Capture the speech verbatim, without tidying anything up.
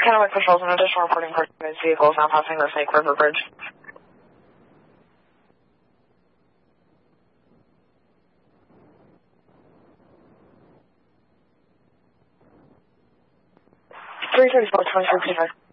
Kennewick Patrol's an additional reporting for vehicles now passing the Snake River Bridge. three thirty-four, twenty-three,